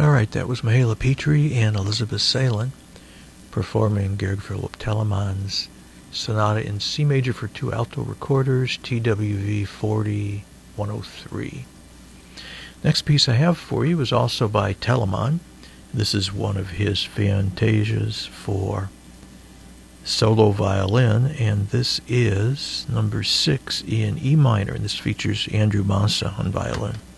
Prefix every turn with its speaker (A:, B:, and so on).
A: Alright, that was Mihaela Petri and Elizabeth Salin performing Georg Philipp Telemann's Sonata in C major for two alto recorders, TWV 40-103. Next piece I have for you is also by Telemann. This is one of his fantasias for solo violin, and this is number 6 in E minor, and this features Andrew Massa on violin.